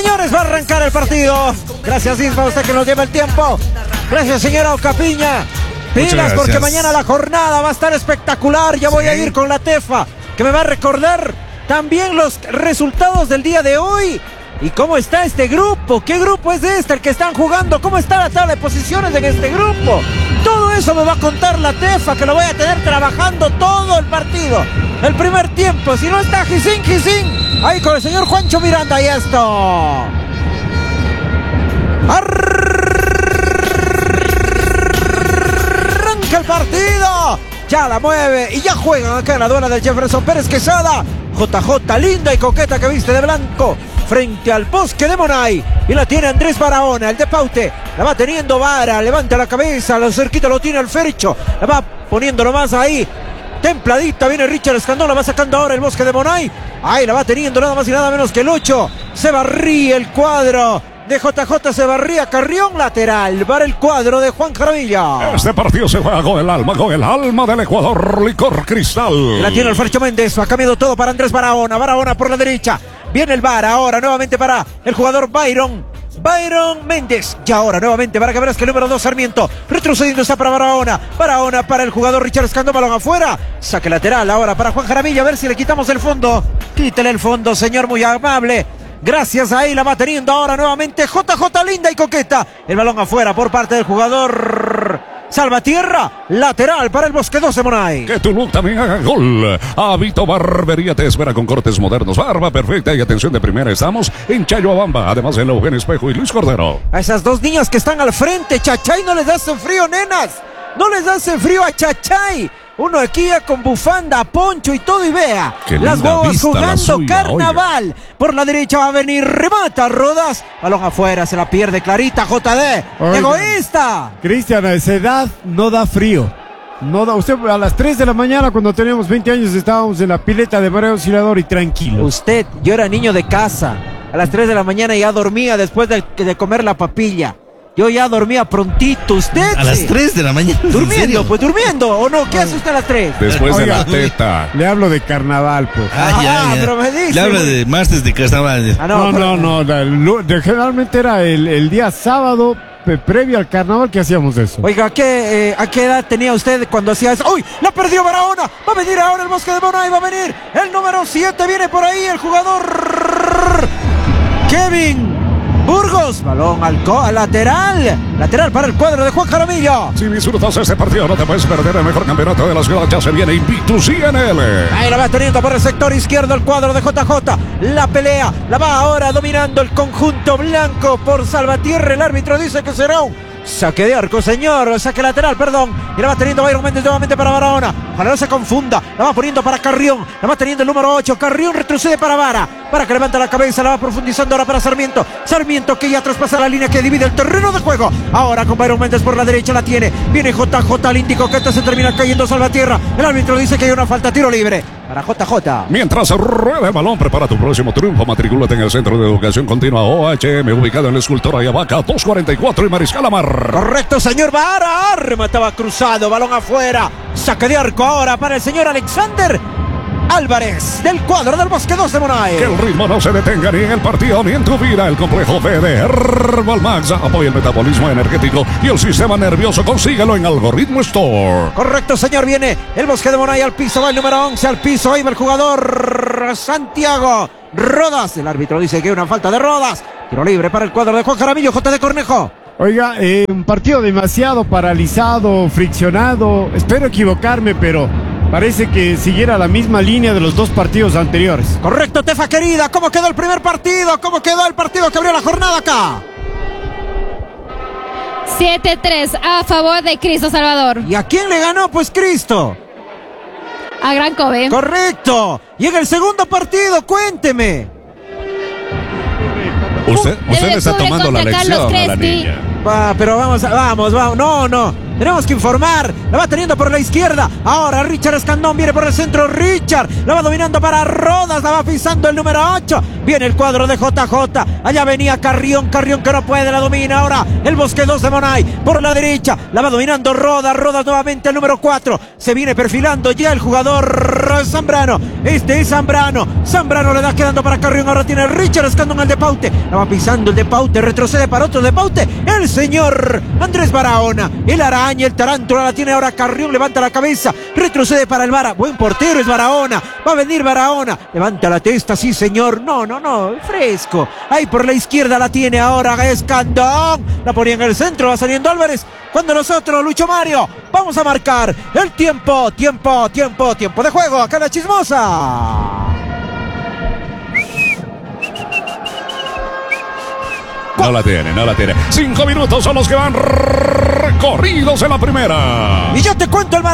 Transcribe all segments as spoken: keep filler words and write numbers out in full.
Señores, va a arrancar el partido. Gracias, Isma, usted que nos lleva el tiempo. Gracias, señora Ocapiña. Pilas, porque mañana la jornada va a estar espectacular. Ya voy sí. a ir con la Tefa, que me va a recordar también los resultados del día de hoy. ¿Y cómo está este grupo? ¿Qué grupo es este el que están jugando? ¿Cómo está la tabla de posiciones en este grupo? Todo eso me va a contar la Tefa, que lo voy a tener trabajando todo el partido. El primer tiempo, si no está Gisín, Gisín. Ahí con el señor Juancho Miranda y esto. Arranca el partido. Ya la mueve y ya juegan acá en la duela del Jefferson Pérez Quesada. J J, linda y coqueta que viste de blanco, frente al Bosque de Monay. Y la tiene Andrés Barahona, el de Paute. La va teniendo Vara, levanta la cabeza, lo cerquita lo tiene el Fercho. La va poniéndolo más ahí. Templadita, viene Richard Escandón, la va sacando ahora el Bosque de Monay. Ahí la va teniendo nada más y nada menos que el ocho. Se barría el cuadro de J J, se barría Carrión, lateral para el cuadro de Juan Jaramillo. Este partido se juega con el alma, con el alma del Ecuador, Licor Cristal. Y la tiene el Fercho Méndez, ha cambiado todo para Andrés Barahona. Barahona por la derecha. Viene el V A R ahora nuevamente para el jugador Byron. Byron Méndez. Y ahora nuevamente para que verás que el número dos Sarmiento. Retrocediendo está para Barahona. Barahona para el jugador Richard Escandón. Balón afuera. Saque lateral ahora para Juan Jaramillo. A ver si le quitamos el fondo. Quítele el fondo, señor, muy amable. Gracias, ahí la va teniendo ahora nuevamente J J, linda y coqueta. El balón afuera por parte del jugador Salvatierra, lateral para el Bosque doce Monay. Que tu look también haga gol. Habito Barbería te espera con cortes modernos, barba perfecta y atención de primera. Estamos en Chayhuabamba, además en Eugenio Espejo y Luis Cordero. A esas dos niñas que están al frente, Chachay, no les hace frío, nenas. No les hace frío a Chachay. Uno aquí con bufanda, poncho y todo, y vea las guaguas jugando suya, carnaval. Oiga. Por la derecha va a venir, remata Rodas, balón afuera, se la pierde clarita J D. Oiga. Egoísta. Cristian, a esa edad no da frío. No da, usted a las tres de la mañana cuando teníamos veinte años estábamos en la pileta de María Auxiliador y tranquilo. Usted, yo era niño de casa. A las tres de la mañana ya dormía después de, de comer la papilla. Yo ya dormía prontito, usted. A las tres de la mañana. Durmiendo, pues durmiendo, ¿o no? ¿Qué hace usted a las tres? Después Oiga, de la teta. Le hablo de carnaval, pues. Ah, ah ya, ya. Pero me dice. Le hablo de martes de carnaval. Ah, no, no, pero... no, no, no, de, generalmente era el, el día sábado previo al carnaval que hacíamos eso. Oiga, ¿a qué, eh, ¿a qué edad tenía usted cuando hacía eso? ¡Uy! ¡La perdió Barahona! Va a venir ahora el Bosque de Monay, va a venir el número siete, viene por ahí el jugador Kevin Burgos, balón al, al lateral, lateral para el cuadro de Juan Jaramillo. Si disfrutas este partido no te puedes perder el mejor campeonato de la ciudad, ya se viene Invictus I N L. Ahí la va teniendo por el sector izquierdo el cuadro de J J, la pelea, la va ahora dominando el conjunto blanco por Salvatierra, el árbitro dice que será un saque de arco, señor, saque lateral, perdón, y la va teniendo Byron Méndez nuevamente para Barahona, ojalá no se confunda, la va poniendo para Carrión, la va teniendo el número ocho, Carrión retrocede para Vara, para que levanta la cabeza, la va profundizando ahora para Sarmiento, Sarmiento que ya traspasa la línea que divide el terreno de juego, ahora con Byron Méndez por la derecha la tiene, viene J J, al índico que esta se termina cayendo Salvatierra, el árbitro dice que hay una falta, tiro libre para J J. Mientras rueda el balón, prepara tu próximo triunfo, matricúlate en el Centro de Educación Continua O H M, ubicado en la Escultora Ayabaca, doscientos cuarenta y cuatro y Mariscal Amar. Correcto, señor Vara, remataba cruzado, balón afuera, saque de arco ahora para el señor Alexander Álvarez, del cuadro del Bosque doce Monay. Que el ritmo no se detenga ni en el partido ni en tu vida. El complejo B de Herbal Max apoya el metabolismo energético y el sistema nervioso. Consíguelo en Algoritmo Store. Correcto, señor, viene el Bosque de Monay al piso, va el número once al piso, ahí va el jugador Santiago Rodas. El árbitro dice que hay una falta de Rodas. Tiro libre para el cuadro de Juan Jaramillo, J D Cornejo. Oiga, eh, un partido demasiado paralizado, friccionado. Espero equivocarme, pero parece que siguiera la misma línea de los dos partidos anteriores. Correcto, Tefa querida. ¿Cómo quedó el primer partido? ¿Cómo quedó el partido que abrió la jornada acá? siete tres a favor de Cristo Salvador. ¿Y a quién le ganó? Pues Cristo. A Gran Kobe. Correcto. Y en el segundo partido, cuénteme. Usted, usted le está tomando la lección a la niña. Va, pero vamos, vamos, vamos. No, no. tenemos que informar. La va teniendo por la izquierda. Ahora Richard Escandón viene por el centro. Richard la va dominando para Rodas. La va pisando el número ocho. Viene el cuadro de J J. Allá venía Carrión. Carrión que no puede. La domina ahora el Bosque dos de Monay. Por la derecha. La va dominando Rodas. Rodas nuevamente el número cuatro. Se viene perfilando ya el jugador Zambrano. Este es Zambrano. Zambrano le da quedando para Carrión. Ahora tiene Richard Escandón el de Paute. La va pisando el de Paute. Retrocede para otro de Paute. El señor Andrés Barahona. El araña, el tarántula la tiene ahora Carrión. Levanta la cabeza. Retrocede para el Vara. Buen portero es Barahona. Va a venir Barahona. Levanta la testa. Sí, señor. No, no, no. Fresco. Ahí por la izquierda la tiene ahora Escandón. La ponía en el centro. Va saliendo Álvarez. Cuando nosotros, Lucho Mario, vamos a marcar el tiempo, tiempo, tiempo, tiempo de juego. Acá en La Chismosa. No la tiene, no la tiene. Cinco minutos son los que van recorridos en la primera. Y yo te cuento el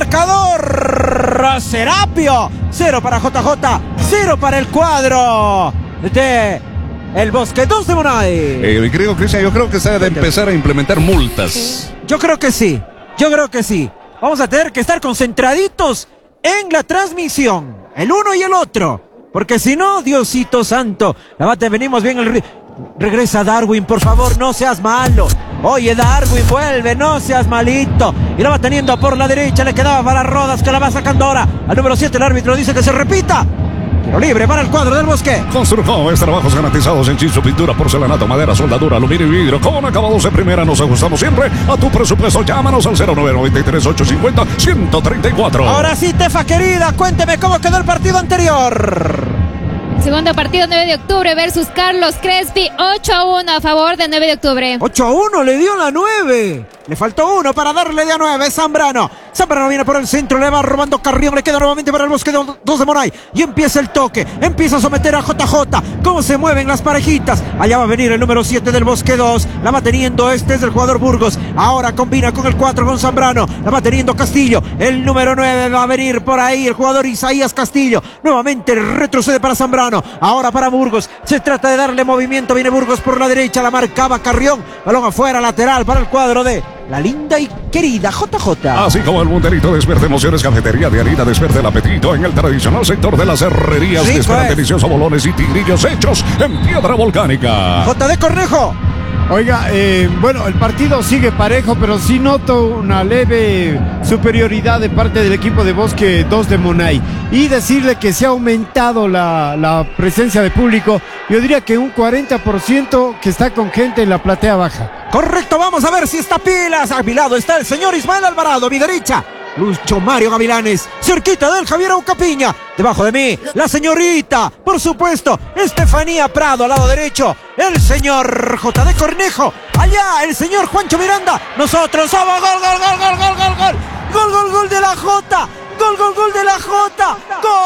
marcador. Serapio. Cero para J J. Cero para el cuadro de el Bosque dos de Monay. Eh, mi querido Cristian, yo creo que se ha de empezar a implementar multas. Yo creo que sí. Yo creo que sí. Vamos a tener que estar concentraditos en la transmisión. El uno y el otro. Porque si no, Diosito santo. La bate, venimos bien el... Regresa Darwin, por favor, no seas malo. Oye, Darwin, vuelve, no seas malito. Y la va teniendo por la derecha, le quedaba para Rodas, que la va sacando ahora. Al número siete el árbitro dice que se repita. Tiro libre para el cuadro del Bosque. Construcciones, trabajos garantizados en chizo, pintura, porcelanato, madera, soldadura, aluminio y vidrio. Con acabados de primera nos ajustamos siempre a tu presupuesto. Llámanos al cero nueve nueve tres, ocho cinco cero, uno tres cuatro. Ahora sí, Tefa querida, cuénteme cómo quedó el partido anterior. Segundo partido, nueve de octubre versus Carlos Crespi, ocho a uno a favor de nueve de octubre. ocho a uno, le dio la nueve. Le faltó uno para darle de a nueve. Zambrano. Zambrano viene por el centro, le va robando Carrión, le queda nuevamente para el Bosque dos de Monay. Y empieza el toque, empieza a someter a J J. Cómo se mueven las parejitas. Allá va a venir el número siete del Bosque dos. La va teniendo, este es el jugador Burgos. Ahora combina con el cuatro con Zambrano. La va teniendo Castillo. El número nueve va a venir por ahí el jugador Isaías Castillo. Nuevamente retrocede para Zambrano. Ahora para Burgos. Se trata de darle movimiento. Viene Burgos por la derecha. La marcaba Carrión. Balón afuera, lateral para el cuadro de la linda y querida J J. Así como el Munderito despierta emociones, cafetería de harina despierta el apetito en el tradicional sector de las herrerías. Sí, despierta pues. deliciosos bolones y tigrillos hechos en piedra volcánica. J D Cornejo. Oiga, eh, bueno, el partido sigue parejo, pero sí noto una leve superioridad de parte del equipo de Bosque dos de Monay. Y decirle que se ha aumentado la, la presencia de público, yo diría que un cuarenta por ciento que está con gente en la platea baja. Correcto, vamos a ver si está pilas. A mi lado está el señor Ismael Alvarado, a mi derecha Lucho Mario Gavilanes, cerquita del Javier Aucapiña. Debajo de mí, la señorita, por supuesto, Estefanía Prado, al lado derecho, el señor J D Cornejo. Allá, el señor Juancho Miranda. Nosotros somos gol, gol, gol, gol, gol, gol, gol. Gol, gol, gol de la J. Gol, gol, gol de la J.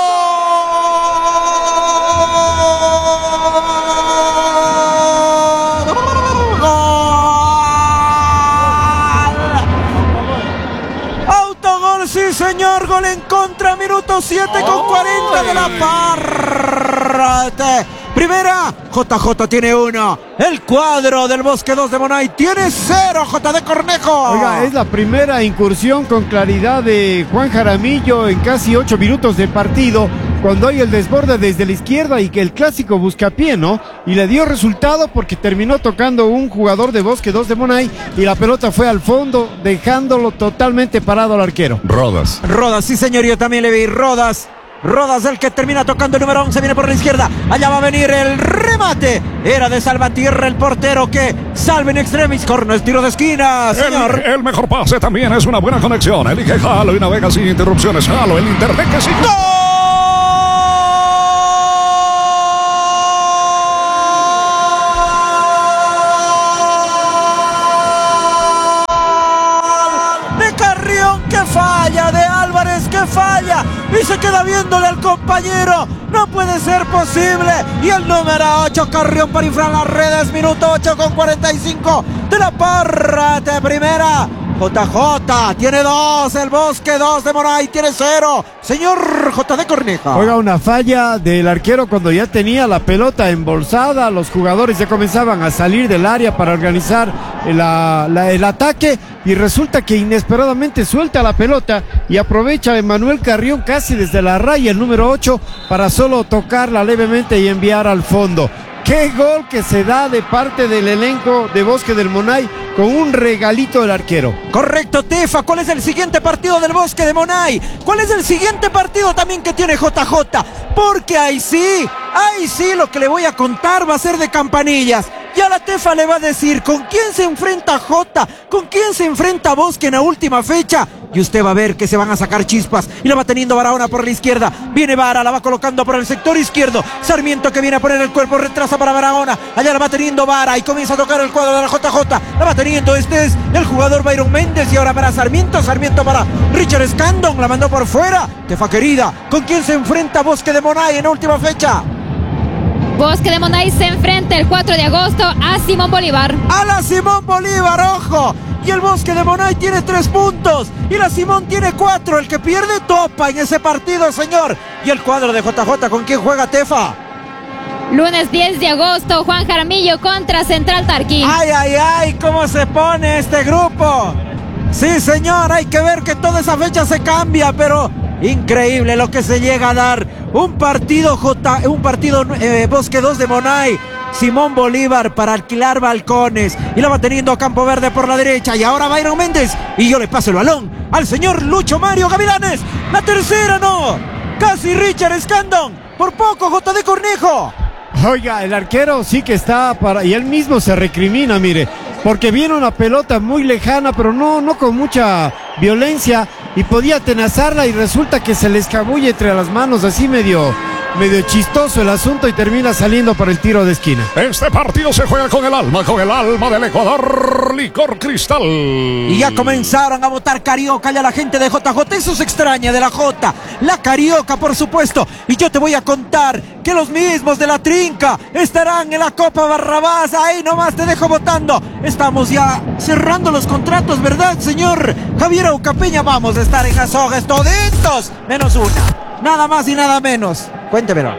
Gol. Autogol, sí señor, gol en contra, minuto siete con cuarenta de la parte. Primera, J J tiene uno. El cuadro del Bosque dos de Monay tiene cero, J D Cornejo. Oiga, es la primera incursión con claridad de Juan Jaramillo en casi ocho minutos de partido, cuando hay el desborde desde la izquierda y que el clásico buscapié, ¿no? Y le dio resultado porque terminó tocando un jugador de Bosque dos de Monay y la pelota fue al fondo, dejándolo totalmente parado al arquero. Rodas. Rodas, sí señor, yo también le vi Rodas. Rodas, el que termina tocando el número once, viene por la izquierda. Allá va a venir el remate. Era de Salvatierra, el portero que salve en extremis. Corner, tiro de esquina, señor. El, el mejor pase también es una buena conexión. Elige Halo y navega sin interrupciones. Halo, el internet que sí. ¡Gol! De Carrión que falla, de Álvarez que falla y se queda viéndole al compañero. No puede ser posible. Y el número ocho, Carrión para inflar las redes. Minuto ocho con cuarenta y cinco de la parte primera. J J tiene dos, el Bosque dos de Monay tiene cero. Señor J D Cornejo. Oiga, una falla del arquero cuando ya tenía la pelota embolsada. Los jugadores ya comenzaban a salir del área para organizar la, la, el ataque y resulta que inesperadamente suelta la pelota y aprovecha Emanuel Carrión casi desde la raya, el número ocho, para solo tocarla levemente y enviar al fondo. Qué gol que se da de parte del elenco de Bosque del Monay con un regalito del arquero. Correcto, Tefa. ¿Cuál es el siguiente partido del Bosque de Monay? ¿Cuál es el siguiente partido también que tiene J J? Porque ahí sí, ahí sí lo que le voy a contar va a ser de campanillas. Ya la Tefa le va a decir con quién se enfrenta J, con quién se enfrenta Bosque en la última fecha. Y usted va a ver que se van a sacar chispas. Y la va teniendo Barahona por la izquierda. Viene Vara, la va colocando por el sector izquierdo. Sarmiento que viene a poner el cuerpo, retrasa para Barahona. Allá la va teniendo Vara y comienza a tocar el cuadro de la J J. La va teniendo, este es el jugador Byron Méndez. Y ahora para Sarmiento, Sarmiento para Richard Scandon. La mandó por fuera. Tefa querida, ¿con quién se enfrenta Bosque de Monay en la última fecha? Bosque de Monay se enfrenta el cuatro de agosto a Simón Bolívar. A la Simón Bolívar, ojo. Y el Bosque de Monay tiene tres puntos. Y la Simón tiene cuatro. El que pierde topa en ese partido, señor. Y el cuadro de J J, ¿con quién juega Tefa? Lunes diez de agosto, Juan Jaramillo contra Central Tarquí. Ay, ay, ay, ¿cómo se pone este grupo? Sí, señor, hay que ver que toda esa fecha se cambia, pero increíble lo que se llega a dar. Un partido J, un partido eh, Bosque dos de Monay. Simón Bolívar para alquilar balcones. Y la va teniendo Campo Verde por la derecha. Y ahora Byron Méndez. Y yo le paso el balón al señor Lucho Mario Gavilanes. La tercera no. Casi Richard Scandon. Por poco J D Cornejo. Oiga, el arquero sí que está para... Y él mismo se recrimina, mire. Porque viene una pelota muy lejana, pero no, no con mucha violencia. Y podía atenazarla y resulta que se le escabulle entre las manos, así medio... medio chistoso el asunto y termina saliendo para el tiro de esquina. Este partido se juega con el alma, con el alma del Ecuador, Licor Cristal. Y ya comenzaron a votar Carioca ya la gente de J J. Eso se extraña de la J. La Carioca, por supuesto. Y yo te voy a contar que los mismos de la Trinca estarán en la Copa Barrabás. Ahí nomás te dejo votando. Estamos ya cerrando los contratos, ¿verdad, señor Javier Aucapeña? Vamos a estar en las hojas toditos, menos una. Nada más y nada menos. Cuéntemelo.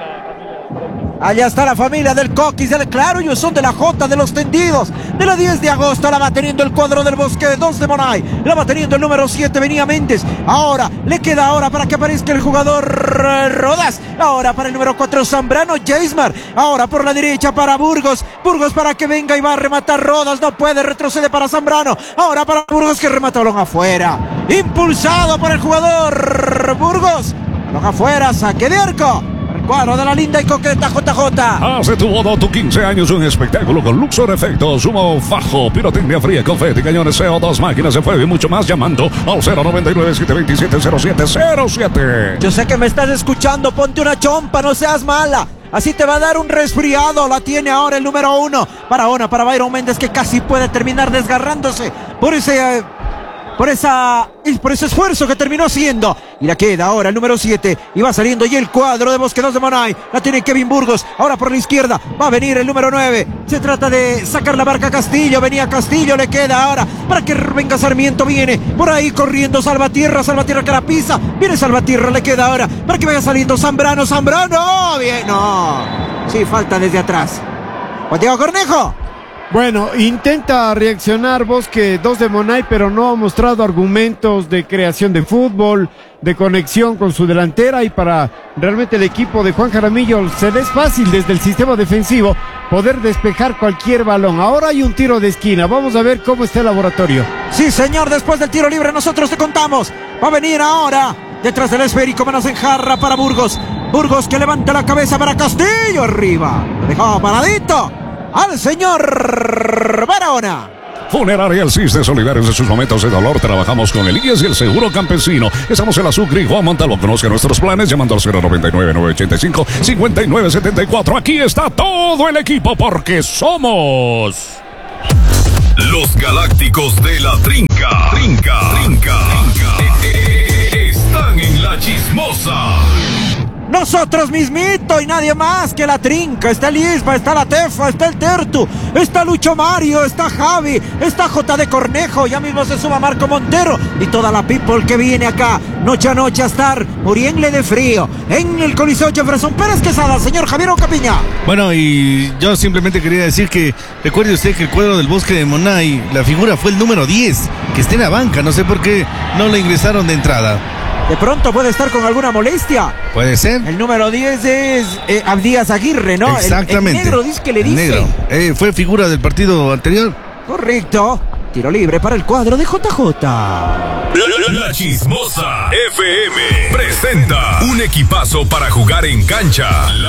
Allá está la familia del Coquis, del Claro, ellos son de la J de los tendidos. De la diez de agosto la va teniendo el cuadro del Bosque dos de Monay. La va teniendo el número siete, venía Méndez. Ahora, le queda ahora para que aparezca el jugador Rodas. Ahora para el número cuatro, Zambrano Jaismar. Ahora por la derecha para Burgos. Burgos para que venga y va a rematar Rodas. No puede, retrocede para Zambrano. Ahora para Burgos que remata balón afuera. Impulsado por el jugador Burgos. Balón afuera, saque de arco. El cuadro de la linda y coqueta J J. Hace tu boda, tu quince años, un espectáculo con Luxor Efectos, humo fajo, pirotecnia fría, confeti, cañones C O dos, máquinas de fuego y mucho más, llamando al cero noventa y nueve, siete veintisiete, cero siete cero siete. Yo sé que me estás escuchando, ponte una chompa, no seas mala. Así te va a dar un resfriado. La tiene ahora el número uno. Para Ona, para Byron Méndez, que casi puede terminar desgarrándose por ese... Eh, Por, esa, por ese esfuerzo que terminó haciendo. Y la queda ahora el número siete. Y va saliendo y el cuadro de Bosque dos de Monay. La tiene Kevin Burgos. Ahora por la izquierda va a venir el número nueve. Se trata de sacar la marca Castillo. Venía Castillo, le queda ahora para que venga Sarmiento. Viene por ahí corriendo Salvatierra. Salvatierra que la pisa. Viene Salvatierra, le queda ahora para que vaya saliendo Zambrano. Zambrano. Bien, no. Sí, falta desde atrás. Juan Diego Cornejo. Bueno, intenta reaccionar Bosque dos de Monay, pero no ha mostrado argumentos de creación de fútbol, de conexión con su delantera, y para realmente el equipo de Juan Jaramillo se le es fácil desde el sistema defensivo poder despejar cualquier balón. Ahora hay un tiro de esquina, vamos a ver cómo está el laboratorio. Sí, señor, después del tiro libre nosotros te contamos. Va a venir ahora detrás del esférico, manos en jarra para Burgos. Burgos que levanta la cabeza para Castillo, arriba. Lo dejó paradito al señor Barahona. Funeraria El Cisne, solidarios en sus momentos de dolor. Trabajamos con el I E S y el Seguro Campesino. Estamos en la Sucre y Juan Montalvo. Conozca nuestros planes llamando al cero noventa y nueve, nueve ochenta y cinco, cincuenta y nueve setenta y cuatro. Aquí está todo el equipo porque somos los Galácticos de la Trinca. Trinca. Trinca. Trinca. Están en la chismosa. Nosotros mismito y nadie más que la Trinca. Está el Isma, está la Tefa, está el Tertu, está Lucho Mario, está Javi, está J D Cornejo, ya mismo se suma Marco Montero y toda la people que viene acá noche a noche a estar muriéndole de frío en el Coliseo Jefferson Pérez Quesada, señor Javier Ocapiña. Bueno, y yo simplemente quería decir que recuerde usted que el cuadro del Bosque de Monay, la figura fue el número diez, que está en la banca, no sé por qué no le ingresaron de entrada. De pronto puede estar con alguna molestia. Puede ser. El número diez es eh, Abdías Aguirre, ¿no? Exactamente. El, el negro dice que le El dice. negro. Eh, fue figura del partido anterior. Correcto. Tiro libre para el cuadro de J J. La, la Chismosa F M presenta un equipazo para jugar en cancha.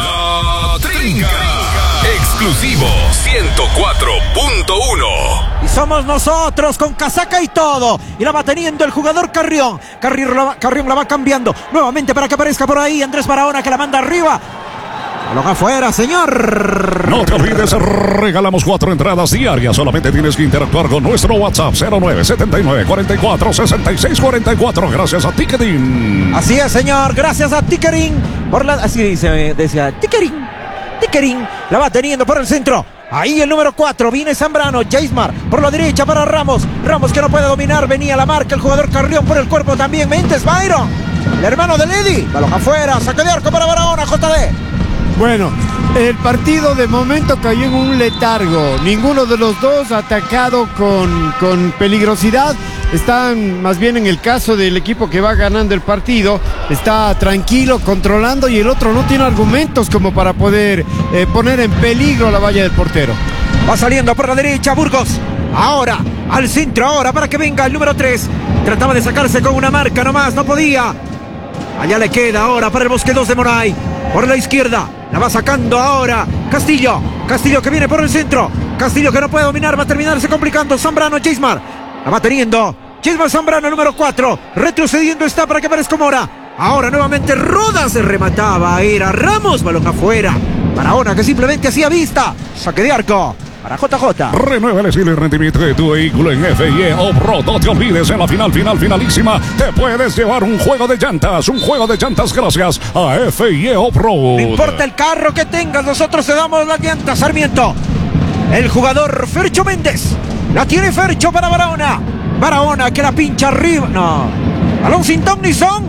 La Trinca. Exclusivo ciento cuatro punto uno. Y somos nosotros con casaca y todo. Y la va teniendo el jugador Carrión. Carrión la va, Carrión la va cambiando nuevamente para que aparezca por ahí Andrés Barahona, que la manda arriba. Balón afuera, señor. No te olvides, regalamos cuatro entradas diarias. Solamente tienes que interactuar con nuestro WhatsApp cero nueve setenta y nueve cuarenta y cuatro sesenta y seis cuarenta y cuatro. Gracias a Ticketing. Así es, señor. Gracias a Ticketing. Por la, así dice, decía Ticketing. Ticketing la va teniendo por el centro. Ahí el número cuatro, viene Zambrano, Jaismar por la derecha para Ramos. Ramos que no puede dominar, venía la marca el jugador Carrión por el cuerpo también. Mentes, Byron, el hermano de Lady. Balón afuera, saque de arco para Barahona, J D. Bueno, el partido de momento cayó en un letargo. Ninguno de los dos atacado con, con peligrosidad. Están más bien en el caso del equipo que va ganando el partido. Está tranquilo, controlando, y el otro no tiene argumentos como para poder eh, poner en peligro la valla del portero. Va saliendo por la derecha Burgos. Ahora, al centro ahora para que venga el número tres. Trataba de sacarse con una marca nomás, no podía. Allá le queda ahora para el Bosque dos de Monay. Por la izquierda, la va sacando ahora Castillo. Castillo que viene por el centro. Castillo que no puede dominar, va a terminarse complicando. Zambrano, Jaismar. La va teniendo. Jaismar Zambrano, número cuatro. Retrocediendo está para que aparezca Mora. Ahora nuevamente Roda se remataba. Era Ramos, balón afuera. Barahona que simplemente hacía vista. Saque de arco para J J. Renueva el estilo y rendimiento de tu vehículo en F I E Off-Road. No te olvides, en la final, final, finalísima, te puedes llevar un juego de llantas. Un juego de llantas gracias a F I E Off-Road. No importa el carro que tengas, nosotros te damos las llantas. Sarmiento. El jugador Fercho Méndez. La tiene Fercho para Barahona. Barahona que la pincha arriba. No. Balón sin ton ni son.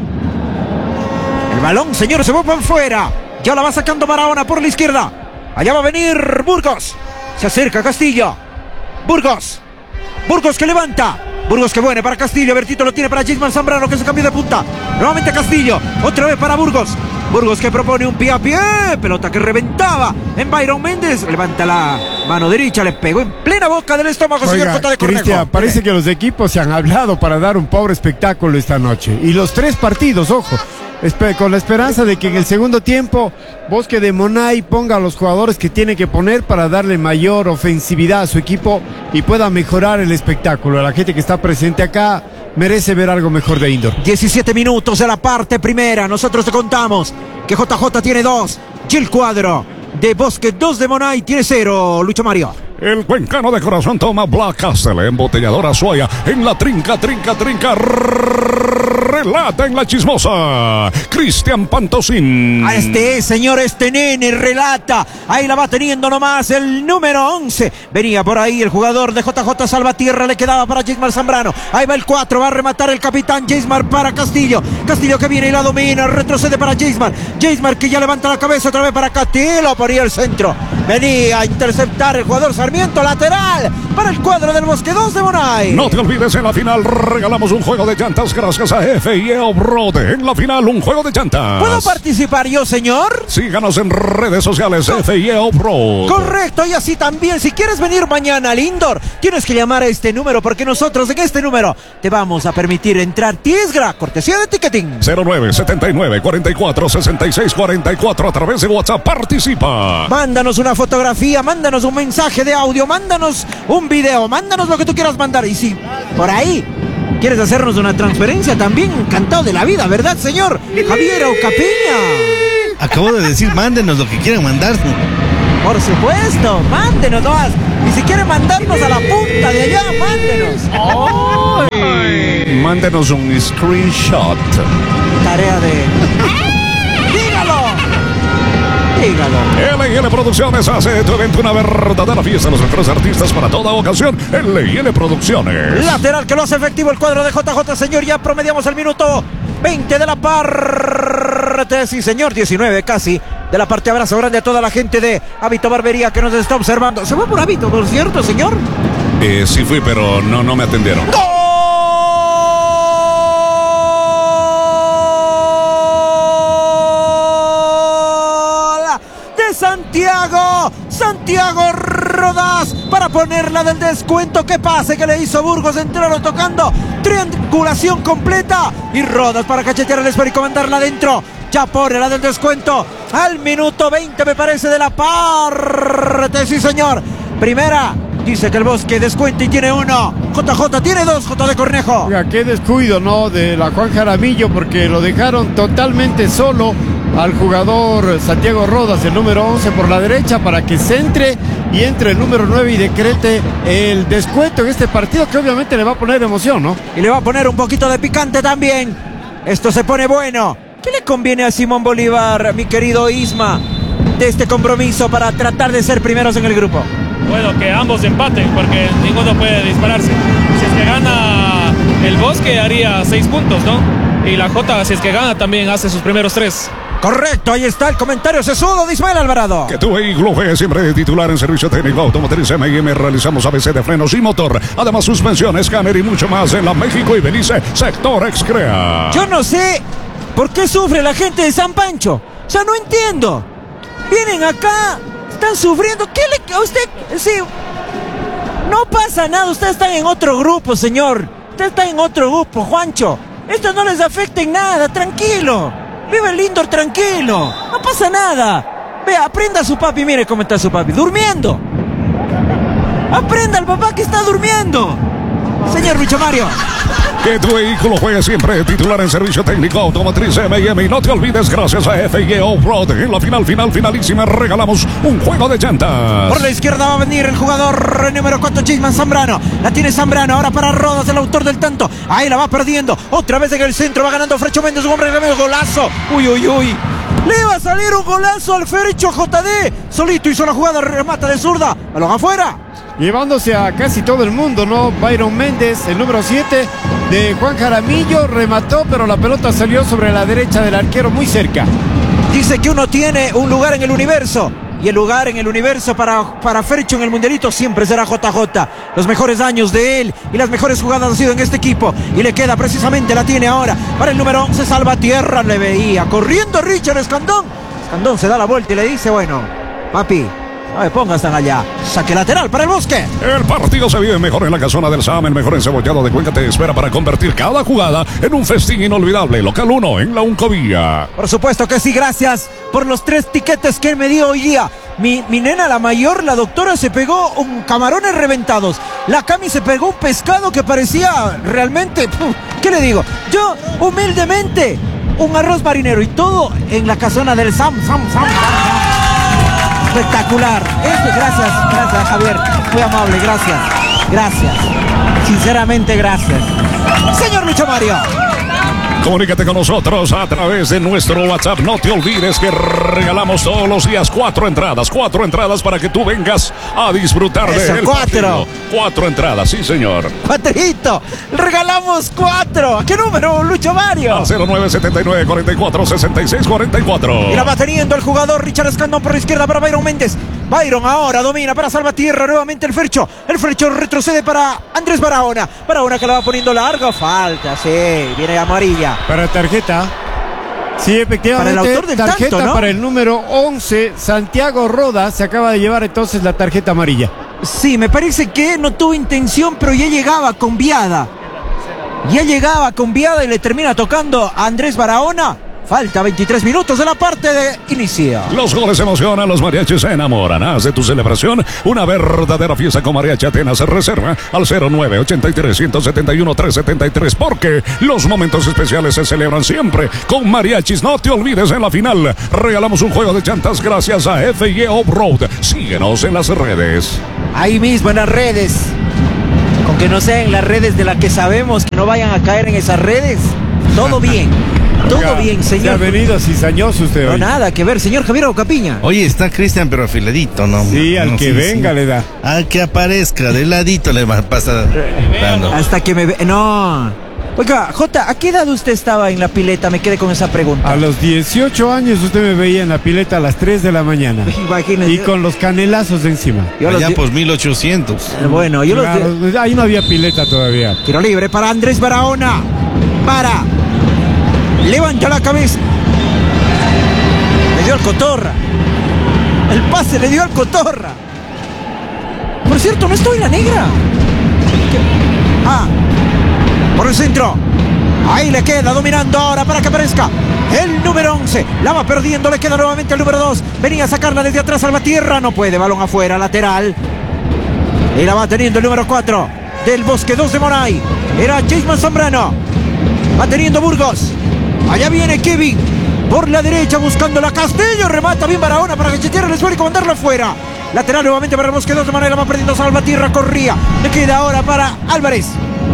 El balón, señor, se va para afuera. Ya la va sacando Barahona por la izquierda. Allá va a venir Burgos. Se acerca Castillo. Burgos. Burgos que levanta. Burgos que viene para Castillo. Bertito lo tiene para Jaismar Zambrano que se cambió de punta. Nuevamente Castillo. Otra vez para Burgos. Burgos que propone un pie a pie. Pelota que reventaba en Byron Méndez. Levanta la mano derecha. Le pegó en plena boca del estómago, señor J de Cornejo. Cristian, parece que los equipos se han hablado para dar un pobre espectáculo esta noche. Y los tres partidos, ojo, con la esperanza de que en el segundo tiempo Bosque de Monay ponga a los jugadores que tiene que poner para darle mayor ofensividad a su equipo y pueda mejorar el espectáculo. La gente que está presente acá merece ver algo mejor de Indoor. diecisiete minutos de la parte primera. Nosotros te contamos que J J tiene dos y el cuadro de Bosque dos de Monay tiene cero. Lucho Mario. El cuencano de corazón toma Black Castle, embotelladora Suaya, en la trinca, trinca, trinca. Relata en la chismosa Cristian Pantosín. A este señor, este nene relata. Ahí la va teniendo nomás el número once. Venía por ahí el jugador de J J Salvatierra. Le quedaba para Jaismar Zambrano. Ahí va el cuatro. Va a rematar el capitán Jaismar para Castillo. Castillo que viene y la domina. Retrocede para Jaismar. Jaismar que ya levanta la cabeza otra vez para Castillo. Ponía el centro. Venía a interceptar el jugador Sarmiento. Lateral para el cuadro del Bosque dos de Monay. No te olvides, en la final regalamos un juego de llantas gracias a F I E Off-Road. En la final, un juego de llantas. ¿Puedo participar yo, señor? Síganos en redes sociales, Co F I E Off-Road. Correcto, y así también, si quieres venir mañana al Indoor, tienes que llamar a este número, porque nosotros en este número te vamos a permitir entrar. Tiesgra, cortesía de Ticketing. cero nueve setenta y nueve cuarenta y cuatro sesenta y seis cuarenta y cuatro a través de WhatsApp. Participa. Mándanos una fotografía, mándanos un mensaje de audio, mándanos un video, mándanos lo que tú quieras mandar. Y si por ahí quieres hacernos una transferencia, también encantado de la vida, ¿verdad, señor Javier Ocapiña? Acabo de decir, mándenos lo que quieran mandar. Por supuesto, mándenos nomás. Y si quieren mandarnos a la punta de allá, mándenos. Oh. Mándenos un screenshot. Tarea de... ¡Dígalo! Dígalo. L y L Producciones hace de tu evento una verdadera fiesta. Los mejores artistas para toda ocasión. L y L Producciones. Lateral que lo hace efectivo el cuadro de J J, señor. Ya promediamos el minuto veinte de la parte. Sí, señor, diecinueve casi. De la parte, abrazo grande a toda la gente de Hábito Barbería que nos está observando. ¿Se fue por Hábito, por cierto, señor? Eh, sí fui, pero no, no me atendieron. ¡Gol! De Santiago. Santiago Rodas para ponerla del descuento. Que pase que le hizo Burgos. Entraron tocando. Triangulación completa. Y Rodas para cachetear el esférico y mandarla adentro. Ya pone la del descuento al minuto veinte, me parece, de la parte. Sí, señor. Primera. Dice que el Bosque descuenta y tiene uno. J J tiene dos. J de Cornejo. Oiga, qué descuido, ¿no? De la Juan Jaramillo, porque lo dejaron totalmente solo al jugador Santiago Rodas, el número once por la derecha, para que se entre y entre el número nueve y decrete el descuento en este partido, que obviamente le va a poner emoción, ¿no? Y le va a poner un poquito de picante también. Esto se pone bueno. ¿Qué le conviene a Simón Bolívar, mi querido Isma, de este compromiso para tratar de ser primeros en el grupo? Bueno, que ambos empaten, porque ninguno puede dispararse. Si es que gana el Bosque, haría seis puntos, ¿no? Y la J, si es que gana, también hace sus primeros tres. Correcto, ahí está el comentario sesudo de Ismael Alvarado. Que tu vehículo juegue siempre de titular en servicio técnico automotriz M y M. Realizamos A B C de frenos y motor. Además, suspensión, escáner y mucho más en la México y Belice Sector Excrea. Yo no sé por qué sufre la gente de San Pancho. O sea, no entiendo. Vienen acá, están sufriendo. ¿Qué le... a usted... Sí, no pasa nada, ustedes están en otro grupo, señor. Ustedes están en otro grupo, Juancho. Esto no les afecta en nada, tranquilo. Vive el Lindor tranquilo. No pasa nada. Vea, aprenda a su papi, mire cómo está su papi. Durmiendo. Aprenda al papá que está durmiendo. Señor Lucho Mario. Que tu vehículo juegue siempre de titular en servicio técnico automotriz M y M. Y no te olvides, gracias a F I E Off-Road, en la final, final, finalísima, regalamos un juego de llantas. Por la izquierda va a venir el jugador número cuatro, Chisman Zambrano. La tiene Zambrano, ahora para Rodas, el autor del tanto. Ahí la va perdiendo. Otra vez en el centro, va ganando Frecho Méndez, un hombre de golazo. Uy, uy, uy. Le va a salir un golazo al Fercho J D. Solito hizo la jugada, remata de zurda. Balón afuera. Llevándose a casi todo el mundo, ¿no? Byron Méndez, el número siete de Juan Jaramillo, remató, pero la pelota salió sobre la derecha del arquero, muy cerca. Dice que uno tiene un lugar en el universo. Y el lugar en el universo para, para Fercho en el Mundialito siempre será J J. Los mejores años de él y las mejores jugadas han sido en este equipo. Y le queda precisamente, la tiene ahora para el número once, Salvatierra. Le veía corriendo Richard Escandón. Escandón se da la vuelta y le dice, bueno, papi, no me pongas tan allá. Saque lateral para el Bosque. El partido se vive mejor en la casona del Sam. El mejor encebollado de Cuenca te espera para convertir cada jugada en un festín inolvidable. Local uno en la Uncovilla. Por supuesto que sí, gracias por los tres tiquetes que él me dio hoy día. Mi, mi nena, la mayor, la doctora, se pegó un camarones reventados. La Cami se pegó un pescado que parecía realmente... Puf, ¿qué le digo? Yo, humildemente, un arroz marinero y todo en la casona del Sam, Sam, Sam, Sam, Sam. Espectacular. Este, gracias, gracias, Javier. Muy amable, gracias. Gracias. Sinceramente, gracias. Señor Lucho Mario. Comunícate con nosotros a través de nuestro WhatsApp. No te olvides que regalamos todos los días cuatro entradas. Cuatro entradas para que tú vengas a disfrutar de Eso, el cuatro. partido. Cuatro entradas, sí, señor. Cuatrito. Regalamos cuatro. ¿A qué número, Lucho Mario? Al cero nueve siete nueve, cuatro cuatro, seis seis cuatro cuatro. Y la va teniendo el jugador Richard Escandón por la izquierda para Byron Méndez. Byron ahora domina para Salvatierra. Nuevamente el Fercho. El Fercho retrocede para Andrés Barahona. Barahona que la va poniendo larga. Falta, sí. Viene amarilla. Para tarjeta. Sí, efectivamente. Para el autor del tarjeta tanto, ¿no? Para el número once, Santiago Rodas. Se acaba de llevar entonces la tarjeta amarilla. Sí, me parece que no tuvo intención, pero ya llegaba con viada. Ya llegaba con viada y le termina tocando a Andrés Barahona. Falta veintitrés minutos de la parte de inicio. Los goles emocionan, los mariachis se enamoran. Haz de tu celebración una verdadera fiesta con Mariachi Atenas. Reserva al cero nueve ochenta y tres, ciento setenta y uno, trescientos setenta y tres, porque los momentos especiales se celebran siempre con mariachis. No te olvides, en la final regalamos un juego de llantas gracias a F I E Off-Road. Síguenos en las redes. Ahí mismo en las redes. Con que no sean las redes de las que sabemos, que no vayan a caer en esas redes. Todo bien. Todo Oiga, bien, Se ha señor. venido cizañoso usted No, hoy. nada que ver, señor Javier Ocapiña. Oye, está Cristian, pero afiladito, ¿no? Sí, al No, que venga le da. Al que aparezca, de ladito le va a pasar dando. Hasta que me ve. No. Oiga, Jota, ¿a qué edad usted estaba en la pileta? Me quedé con esa pregunta. A los dieciocho años usted me veía en la pileta a las tres de la mañana. Imagínese. Y con los canelazos encima. Yo los Allá di- por mil ochocientos. Bueno, yo los Claro, di- ahí no había pileta todavía. Tiro libre para Andrés Barahona. Para. Levanta la cabeza. Le dio al Cotorra. El pase le dio al Cotorra. Por cierto, no estoy en la negra. ¿Qué? Ah. Por el centro. Ahí le queda dominando ahora para que aparezca el número once. La va perdiendo, le queda nuevamente el número dos. Venía a sacarla desde atrás Salvatierra. No puede, balón afuera, lateral. Y la va teniendo el número cuatro del Bosque dos de Monay. Era Jason Zambrano. Va teniendo Burgos. Allá viene Kevin. Por la derecha buscando la Castillo. Remata bien Barahona para cachetear el suelo y mandarlo afuera. Lateral nuevamente para el Bosque dos de Monay. La va perdiendo Salvatierra. Corría. Le queda ahora para Álvarez.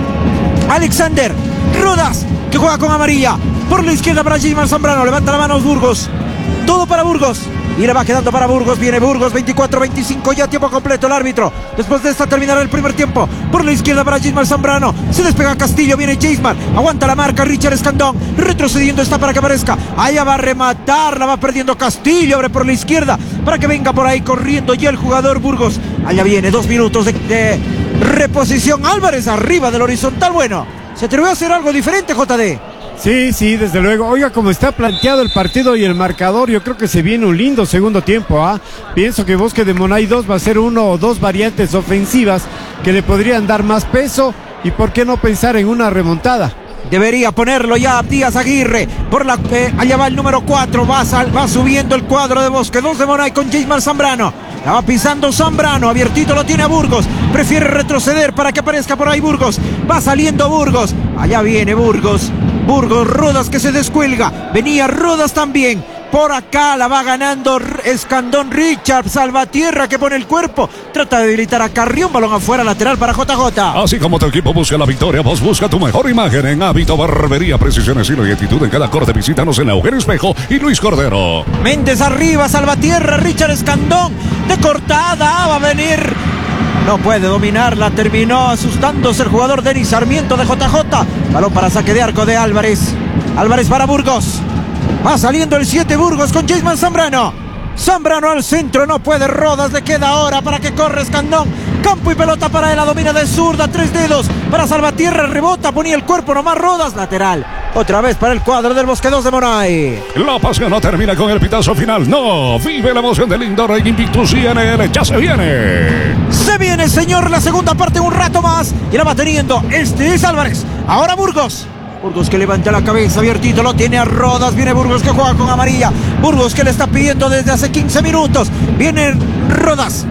Alexander Rodas, que juega con amarilla. Por la izquierda para Jason Zambrano. Levanta la mano Burgos. Todo para Burgos. Y le va quedando para Burgos. Viene Burgos, veinticuatro veinticinco, ya tiempo completo el árbitro. Después de esta terminará el primer tiempo. Por la izquierda para Jason Zambrano. Se despega Castillo, viene Jason. Aguanta la marca Richard Escandón. Retrocediendo está para que aparezca. Allá va a rematar, la va perdiendo Castillo. Abre por la izquierda para que venga por ahí corriendo ya el jugador Burgos. Allá viene, dos minutos de, de reposición. Álvarez arriba del horizontal. Bueno, se atrevió a hacer algo diferente, J D. Sí, sí, desde luego. Oiga, como está planteado el partido y el marcador, yo creo que se viene un lindo segundo tiempo, ¿ah? Pienso que Bosque de Monay dos va a ser uno o dos variantes ofensivas que le podrían dar más peso y por qué no pensar en una remontada. Debería ponerlo ya Díaz Aguirre. Por la, eh, allá va el número cuatro. Va, sal, va subiendo el cuadro de Bosque dos de Monay con Jason Zambrano. La va pisando Zambrano. Abiertito lo tiene a Burgos. Prefiere retroceder para que aparezca por ahí Burgos. Va saliendo Burgos. Allá viene Burgos. Burgos, Rodas que se descuelga. Venía Rodas también. Por acá la va ganando Escandón Richard. Salvatierra que pone el cuerpo. Trata de debilitar a Carrión. Balón afuera, lateral para J J. Así como tu equipo busca la victoria, vos busca tu mejor imagen en Hábito Barbería, precisión, estilo y actitud en cada corte. Visítanos en Eugenio Espejo y Luis Cordero. Méndez arriba, Salvatierra, Richard Escandón. De cortada va a venir. No puede dominarla, terminó asustándose el jugador Denis Sarmiento de J J. Balón para saque de arco de Álvarez. Álvarez para Burgos. Va saliendo el siete Burgos con Jason Zambrano. Zambrano al centro, no puede Rodas, le queda ahora para que corre Escandón. Campo y pelota para él, la domina de zurda, tres dedos para Salvatierra, rebota, ponía el cuerpo nomás Rodas, lateral. Otra vez para el cuadro del Bosque dos de Monay. La pasión no termina con el pitazo final, no. Vive la emoción del Lindor e Invictus I N L, ya se viene. Se viene, señor, la segunda parte un rato más. Y la va teniendo, este es Álvarez. Ahora Burgos. Burgos que levanta la cabeza, abiertito, lo tiene a Rodas. Viene Burgos que juega con amarilla. Burgos que le está pidiendo desde hace quince minutos. Viene Rodas.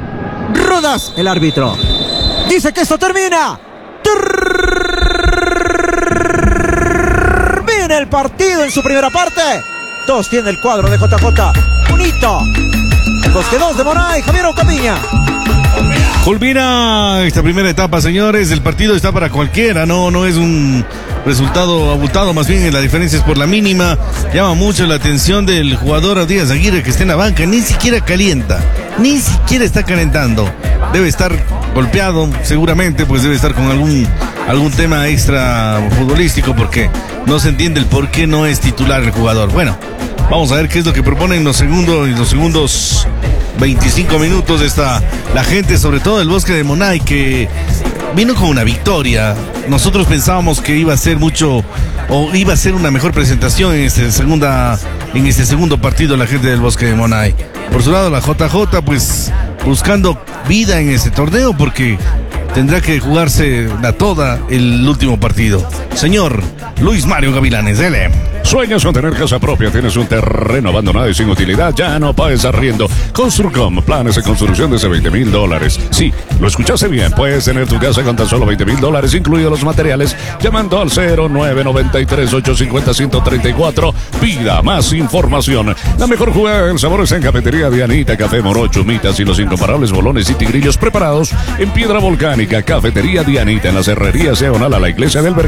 Rodas, el árbitro. Dice que esto termina. Termina el partido en su primera parte. Dos tiene el cuadro de J J. Bonito. El Bosque dos de Monay, Javier Ocapiña. Culmina esta primera etapa, señores. El partido está para cualquiera, no, no es un resultado abultado, más bien la diferencia es por la mínima. Llama mucho la atención del jugador Díaz Aguirre que está en la banca, ni siquiera calienta, ni siquiera está calentando. Debe estar golpeado, seguramente, pues debe estar con algún, algún tema extra futbolístico porque no se entiende el por qué no es titular el jugador. Bueno, vamos a ver qué es lo que propone en los segundos, en los segundos veinticinco minutos. Está la gente, sobre todo el Bosque de Monay, que vino con una victoria. Nosotros pensábamos que iba a ser mucho o iba a ser una mejor presentación en este segunda en este segundo partido la gente del Bosque de Monay. Por su lado la J J pues buscando vida en este torneo porque tendrá que jugarse la toda el último partido. Señor Luis Mario Gavilanes, L. ¿Sueñas con tener casa propia? ¿Tienes un terreno abandonado y sin utilidad? Ya no pagues arriendo. Construcom, planes de construcción desde veinte mil dólares. Sí, lo escuchaste bien. Puedes tener tu casa con tan solo veinte mil dólares, incluidos los materiales, llamando al cero nueve nueve tres, ocho cinco cero, uno cero tres cuatro. Pida más información. La mejor jugada del sabor está en Cafetería Dianita. Café Morocho, Mitas y los incomparables bolones y tigrillos preparados en piedra volcánica. Cafetería Dianita en la Cerrería Diagonal a la Iglesia del Vergel.